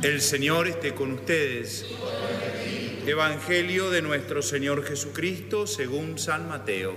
El Señor esté con ustedes. Evangelio de nuestro Señor Jesucristo según San Mateo.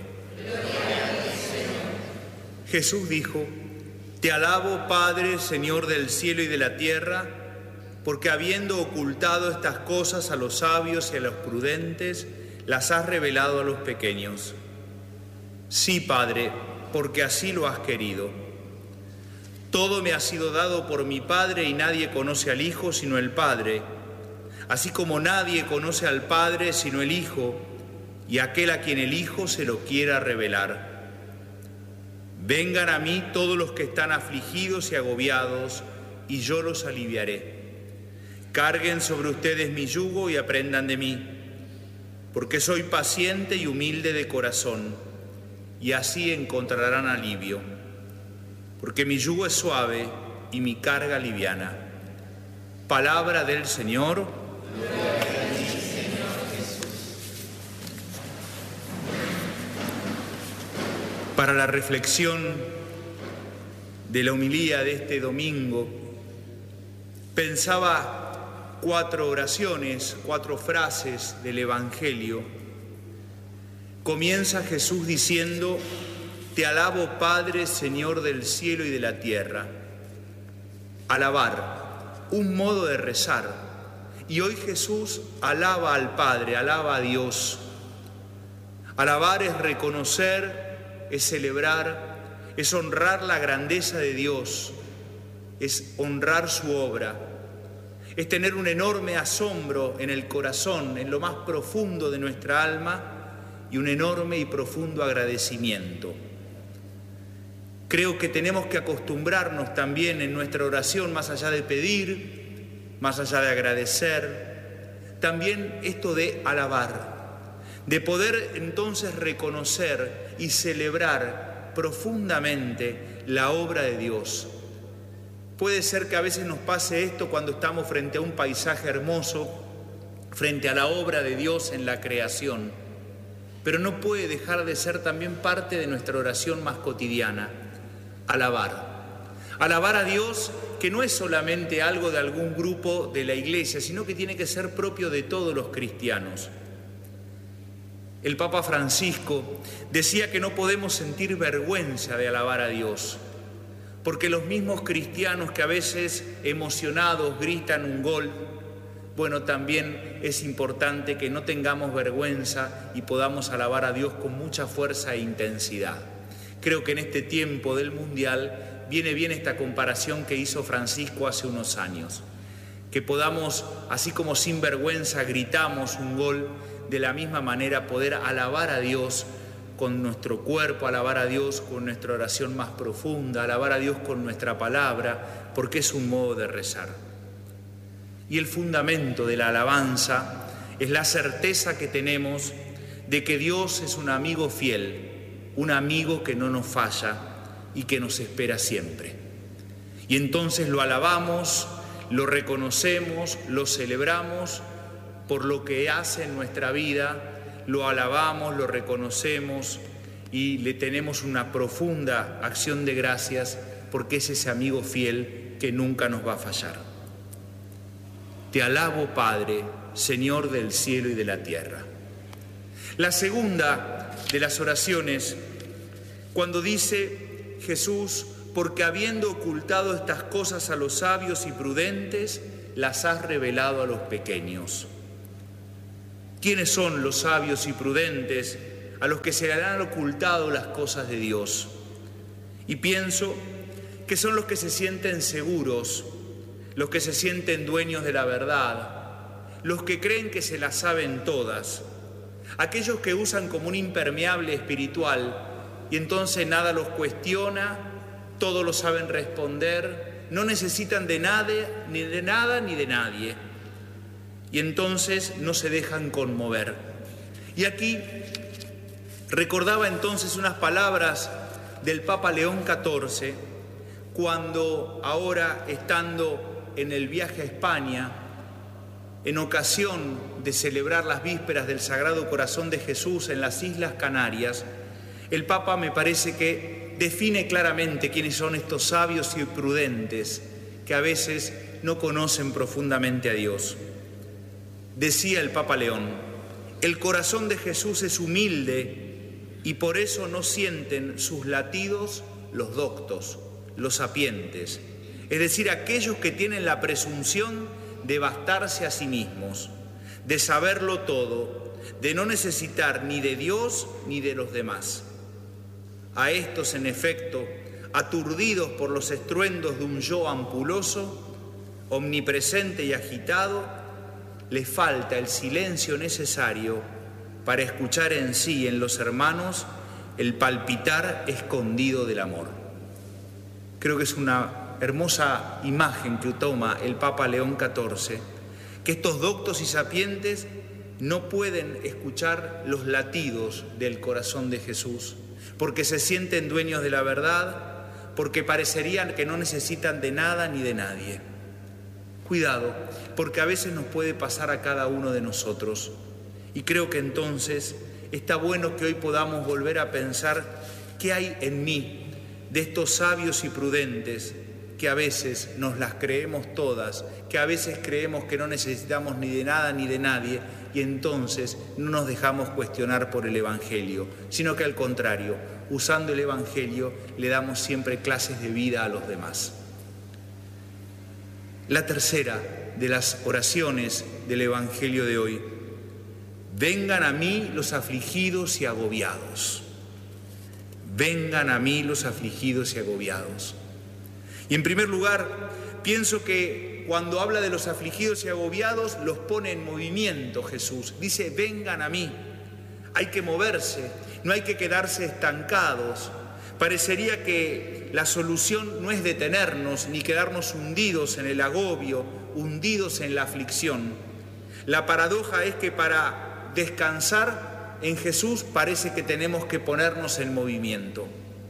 Jesús dijo: Te alabo, Padre, Señor del cielo y de la tierra, porque habiendo ocultado estas cosas a los sabios y a los prudentes, las has revelado a los pequeños. Sí, Padre, porque así lo has querido. Todo me ha sido dado por mi Padre y nadie conoce al Hijo sino el Padre, así como nadie conoce al Padre sino el Hijo y aquel a quien el Hijo se lo quiera revelar. Vengan a mí todos los que están afligidos y agobiados, y yo los aliviaré. Carguen sobre ustedes mi yugo y aprendan de mí, porque soy paciente y humilde de corazón, y así encontrarán alivio. Porque mi yugo es suave y mi carga liviana. Palabra del Señor. Gloria a ti, Señor Jesús. Para la reflexión de la homilía de este domingo, pensaba 4 oraciones, 4 frases del Evangelio. Comienza Jesús diciendo: Te alabo, Padre, Señor del cielo y de la tierra. Alabar, un modo de rezar. Y hoy Jesús alaba al Padre, alaba a Dios. Alabar es reconocer, es celebrar, es honrar la grandeza de Dios, es honrar su obra, es tener un enorme asombro en el corazón, en lo más profundo de nuestra alma, y un enorme y profundo agradecimiento. Creo que tenemos que acostumbrarnos también en nuestra oración, más allá de pedir, más allá de agradecer, también esto de alabar, de poder entonces reconocer y celebrar profundamente la obra de Dios. Puede ser que a veces nos pase esto cuando estamos frente a un paisaje hermoso, frente a la obra de Dios en la creación, pero no puede dejar de ser también parte de nuestra oración más cotidiana. Alabar a Dios, que no es solamente algo de algún grupo de la iglesia, sino que tiene que ser propio de todos los cristianos. El Papa Francisco decía que no podemos sentir vergüenza de alabar a Dios, porque los mismos cristianos que a veces emocionados gritan un gol, bueno, también es importante que no tengamos vergüenza y podamos alabar a Dios con mucha fuerza e intensidad. Creo que en este tiempo del Mundial viene bien esta comparación que hizo Francisco hace unos años. Que podamos, así como sin vergüenza gritamos un gol, de la misma manera poder alabar a Dios con nuestro cuerpo, alabar a Dios con nuestra oración más profunda, alabar a Dios con nuestra palabra, porque es un modo de rezar. Y el fundamento de la alabanza es la certeza que tenemos de que Dios es un amigo fiel, un amigo que no nos falla y que nos espera siempre. Y entonces lo alabamos, lo reconocemos, lo celebramos por lo que hace en nuestra vida, lo alabamos, lo reconocemos y le tenemos una profunda acción de gracias porque es ese amigo fiel que nunca nos va a fallar. Te alabo, Padre, Señor del cielo y de la tierra. La segunda de las oraciones, cuando dice Jesús: porque habiendo ocultado estas cosas a los sabios y prudentes, las has revelado a los pequeños. ¿Quiénes son los sabios y prudentes a los que se le han ocultado las cosas de Dios? Y pienso que son los que se sienten seguros, los que se sienten dueños de la verdad, los que creen que se las saben todas, aquellos que usan como un impermeable espiritual y entonces nada los cuestiona, todo lo saben responder, no necesitan de nadie, ni de nada, ni de nadie. Y entonces no se dejan conmover. Y aquí recordaba entonces unas palabras del Papa León XIV, cuando ahora estando en el viaje a España, en ocasión de celebrar las vísperas del Sagrado Corazón de Jesús en las Islas Canarias, el Papa me parece que define claramente quiénes son estos sabios y prudentes que a veces no conocen profundamente a Dios. Decía el Papa León, el corazón de Jesús es humilde y por eso no sienten sus latidos los doctos, los sapientes, es decir, aquellos que tienen la presunción de bastarse a sí mismos, de saberlo todo, de no necesitar ni de Dios ni de los demás. A estos, en efecto, aturdidos por los estruendos de un yo ampuloso, omnipresente y agitado, les falta el silencio necesario para escuchar en sí, en los hermanos, el palpitar escondido del amor. Creo que es una hermosa imagen que toma el Papa León XIV, que estos doctos y sapientes no pueden escuchar los latidos del corazón de Jesús, porque se sienten dueños de la verdad, porque parecerían que no necesitan de nada ni de nadie. Cuidado, porque a veces nos puede pasar a cada uno de nosotros. Y creo que entonces está bueno que hoy podamos volver a pensar qué hay en mí de estos sabios y prudentes que a veces nos las creemos todas, que a veces creemos que no necesitamos ni de nada ni de nadie y entonces no nos dejamos cuestionar por el Evangelio, sino que al contrario, usando el Evangelio le damos siempre clases de vida a los demás. La tercera de las oraciones del Evangelio de hoy: vengan a mí los afligidos y agobiados. Vengan a mí los afligidos y agobiados. Y en primer lugar, pienso que cuando habla de los afligidos y agobiados, los pone en movimiento Jesús. Dice, vengan a mí. Hay que moverse, no hay que quedarse estancados. Parecería que la solución no es detenernos ni quedarnos hundidos en el agobio, hundidos en la aflicción. La paradoja es que para descansar en Jesús parece que tenemos que ponernos en movimiento.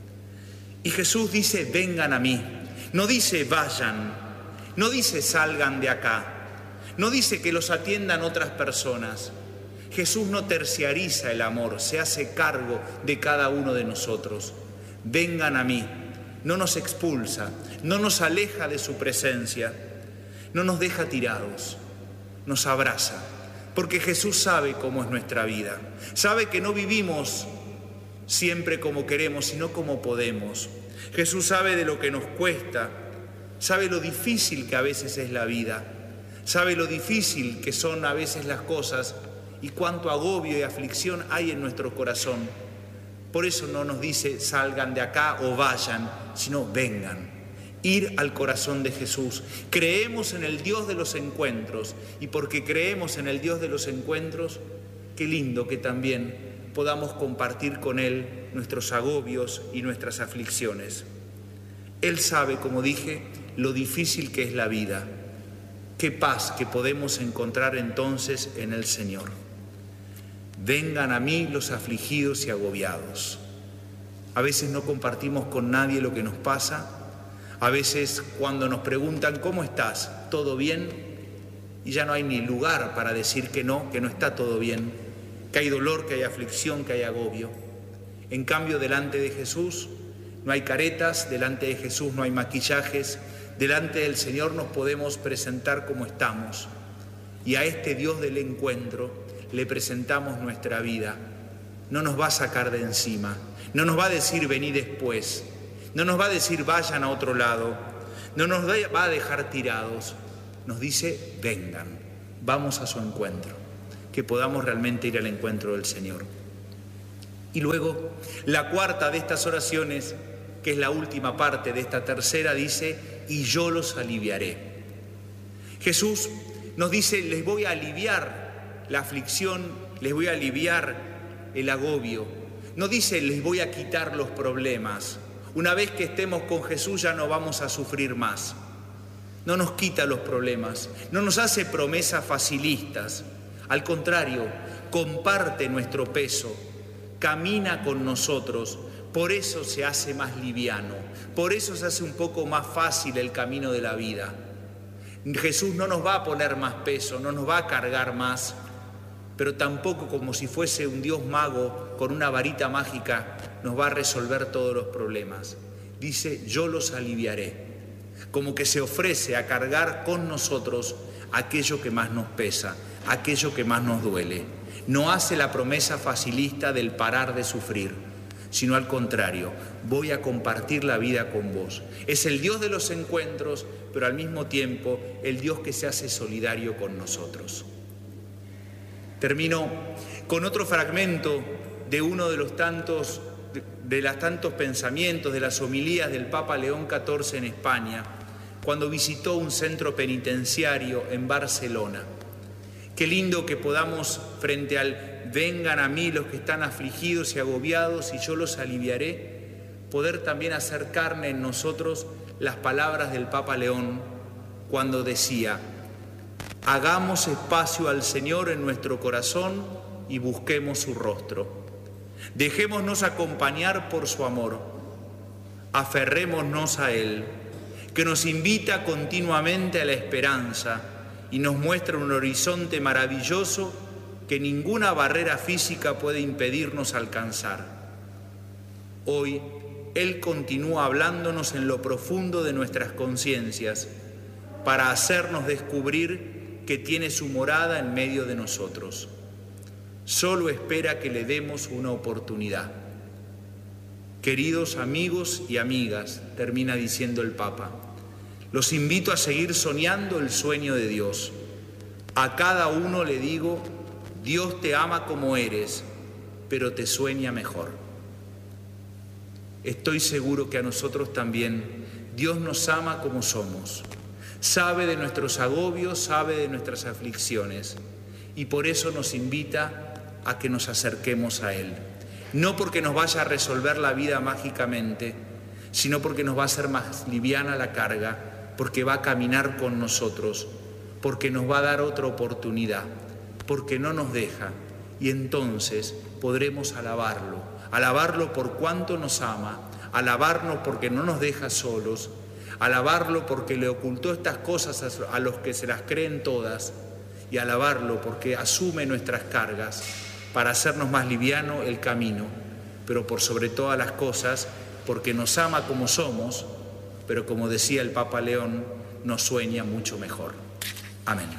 Y Jesús dice, vengan a mí. No dice vayan, no dice salgan de acá, no dice que los atiendan otras personas. Jesús no terciariza el amor, se hace cargo de cada uno de nosotros. Vengan a mí, no nos expulsa, no nos aleja de su presencia, no nos deja tirados, nos abraza, porque Jesús sabe cómo es nuestra vida, sabe que no vivimos siempre como queremos, sino como podemos. Jesús sabe de lo que nos cuesta, sabe lo difícil que a veces es la vida, sabe lo difícil que son a veces las cosas y cuánto agobio y aflicción hay en nuestro corazón. Por eso no nos dice salgan de acá o vayan, sino vengan. Ir al corazón de Jesús. Creemos en el Dios de los encuentros y porque creemos en el Dios de los encuentros, qué lindo que también podamos compartir con Él nuestros agobios y nuestras aflicciones. Él sabe, como dije, lo difícil que es la vida. Qué paz que podemos encontrar entonces en el Señor. Vengan a mí los afligidos y agobiados. A veces no compartimos con nadie lo que nos pasa. A veces cuando nos preguntan ¿cómo estás? ¿Todo bien? Y ya no hay ni lugar para decir que no está todo bien, que hay dolor, que hay aflicción, que hay agobio. En cambio, delante de Jesús no hay caretas, delante de Jesús no hay maquillajes, delante del Señor nos podemos presentar como estamos. Y a este Dios del encuentro le presentamos nuestra vida. No nos va a sacar de encima, no nos va a decir vení después, no nos va a decir vayan a otro lado, no nos va a dejar tirados, nos dice vengan, vamos a su encuentro, que podamos realmente ir al encuentro del Señor. Y luego, la cuarta de estas oraciones, que es la última parte de esta tercera, dice, y yo los aliviaré. Jesús nos dice, les voy a aliviar la aflicción, les voy a aliviar el agobio. No dice, les voy a quitar los problemas. Una vez que estemos con Jesús ya no vamos a sufrir más. No nos quita los problemas, no nos hace promesas facilistas. Al contrario, comparte nuestro peso, camina con nosotros, por eso se hace más liviano, por eso se hace un poco más fácil el camino de la vida. Jesús no nos va a poner más peso, no nos va a cargar más, pero tampoco como si fuese un Dios mago con una varita mágica nos va a resolver todos los problemas. Dice, yo los aliviaré. como que se ofrece a cargar con nosotros aquello que más nos pesa, aquello que más nos duele. No hace la promesa facilista del parar de sufrir, sino al contrario, voy a compartir la vida con vos. Es el Dios de los encuentros, pero al mismo tiempo el Dios que se hace solidario con nosotros. Termino con otro fragmento de uno de los tantos pensamientos, de las homilías del Papa León XIV en España, cuando visitó un centro penitenciario en Barcelona. Qué lindo que podamos, frente al vengan a mí los que están afligidos y agobiados y yo los aliviaré, poder también hacer carne en nosotros las palabras del Papa León cuando decía: hagamos espacio al Señor en nuestro corazón y busquemos su rostro. Dejémonos acompañar por su amor, aferrémonos a Él, que nos invita continuamente a la esperanza y nos muestra un horizonte maravilloso que ninguna barrera física puede impedirnos alcanzar. Hoy, Él continúa hablándonos en lo profundo de nuestras conciencias para hacernos descubrir que tiene su morada en medio de nosotros. Solo espera que le demos una oportunidad. Queridos amigos y amigas, termina diciendo el Papa, los invito a seguir soñando el sueño de Dios. A cada uno le digo: Dios te ama como eres, pero te sueña mejor. Estoy seguro que a nosotros también Dios nos ama como somos. Sabe de nuestros agobios, sabe de nuestras aflicciones, y por eso nos invita a que nos acerquemos a Él. No porque nos vaya a resolver la vida mágicamente, sino porque nos va a hacer más liviana la carga, porque va a caminar con nosotros, porque nos va a dar otra oportunidad, porque no nos deja, y entonces podremos alabarlo por cuánto nos ama, alabarnos porque no nos deja solos, alabarlo porque le ocultó estas cosas a los que se las creen todas, y alabarlo porque asume nuestras cargas para hacernos más liviano el camino, pero por sobre todas las cosas, porque nos ama como somos, pero como decía el Papa León, nos sueña mucho mejor. Amén.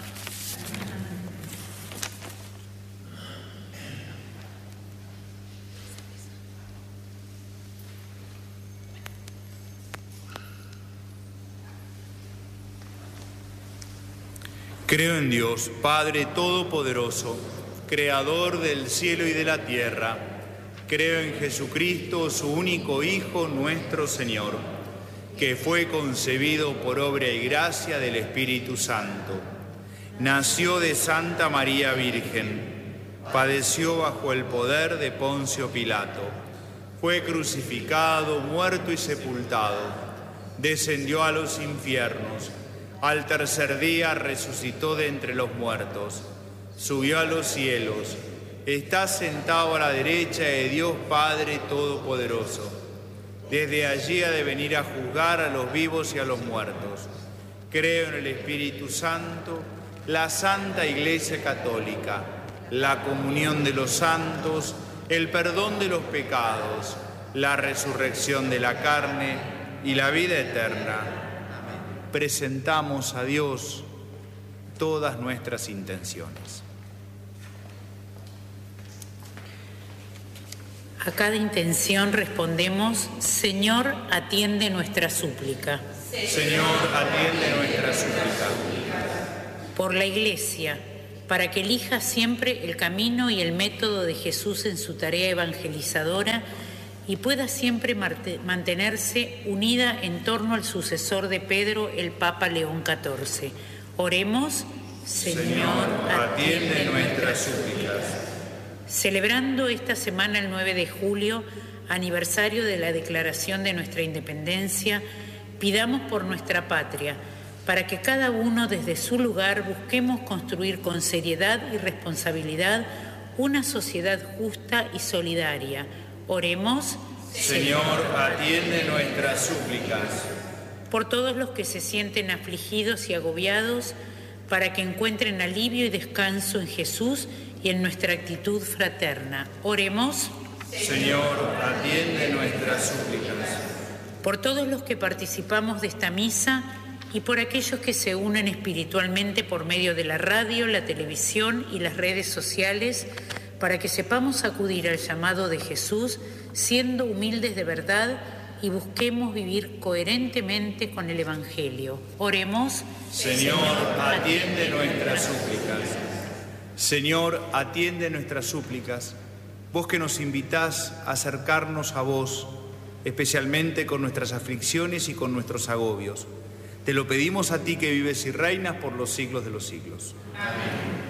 Creo en Dios, Padre Todopoderoso, Creador del cielo y de la tierra. Creo en Jesucristo, su único Hijo, nuestro Señor, que fue concebido por obra y gracia del Espíritu Santo. Nació de Santa María Virgen, padeció bajo el poder de Poncio Pilato, fue crucificado, muerto y sepultado, descendió a los infiernos, al tercer día resucitó de entre los muertos, subió a los cielos, está sentado a la derecha de Dios Padre Todopoderoso. Desde allí ha de venir a juzgar a los vivos y a los muertos. Creo en el Espíritu Santo, la Santa Iglesia Católica, la comunión de los santos, el perdón de los pecados, la resurrección de la carne y la vida eterna. Presentamos a Dios todas nuestras intenciones. A cada intención respondemos: Señor, atiende nuestra súplica. Señor, atiende nuestra súplica. Por la Iglesia, para que elija siempre el camino y el método de Jesús en su tarea evangelizadora y pueda siempre mantenerse unida en torno al sucesor de Pedro, el Papa León XIV. Oremos: Señor, atiende nuestras súplicas. Celebrando esta semana, el 9 de julio, aniversario de la declaración de nuestra independencia, pidamos por nuestra patria, para que cada uno desde su lugar busquemos construir con seriedad y responsabilidad una sociedad justa y solidaria. Oremos: Señor, atiende nuestras súplicas. Por todos los que se sienten afligidos y agobiados, para que encuentren alivio y descanso en Jesús y en nuestra actitud fraterna. Oremos: Señor, atiende nuestras súplicas. por todos los que participamos de esta misa y por aquellos que se unen espiritualmente por medio de la radio, la televisión y las redes sociales, para que sepamos acudir al llamado de Jesús siendo humildes de verdad y busquemos vivir coherentemente con el Evangelio. Oremos. Señor, atiende nuestras súplicas. Señor, atiende nuestras súplicas. Vos que nos invitás a acercarnos a vos, especialmente con nuestras aflicciones y con nuestros agobios. Te lo pedimos a ti que vives y reinas por los siglos de los siglos. Amén.